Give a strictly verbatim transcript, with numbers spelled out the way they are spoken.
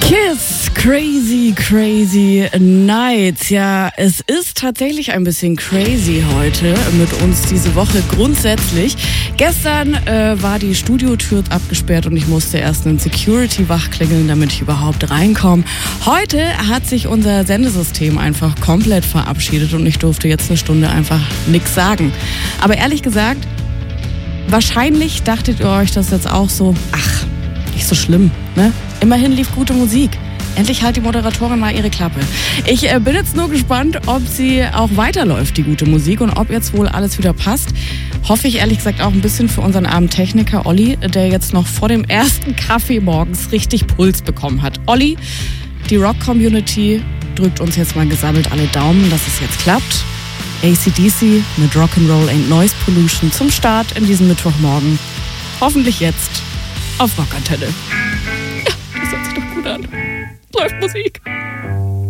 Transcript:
Kiss, crazy, crazy nights. Ja, es ist tatsächlich ein bisschen crazy heute mit uns diese Woche grundsätzlich. Gestern äh, war die Studiotür abgesperrt und ich musste erst einen Security-Wach klingeln, damit ich überhaupt reinkomme. Heute hat sich unser Sendesystem einfach komplett verabschiedet und ich durfte jetzt eine Stunde einfach nichts sagen. Aber ehrlich gesagt, wahrscheinlich dachtet ihr euch das jetzt auch so, ach, nicht so schlimm, ne? Immerhin lief gute Musik. Endlich halt die Moderatorin mal ihre Klappe. Ich äh, bin jetzt nur gespannt, ob sie auch weiterläuft, die gute Musik, und ob jetzt wohl alles wieder passt. Hoffe ich ehrlich gesagt auch ein bisschen für unseren armen Techniker Olli, der jetzt noch vor dem ersten Kaffee morgens richtig Puls bekommen hat. Olli, die Rock-Community drückt uns jetzt mal gesammelt alle Daumen, dass es jetzt klappt. A C D C mit Rock'n'Roll and Noise Pollution zum Start in diesem Mittwochmorgen. Hoffentlich jetzt auf Rockantenne. Ja, das hört sich doch gut an. Läuft Musik.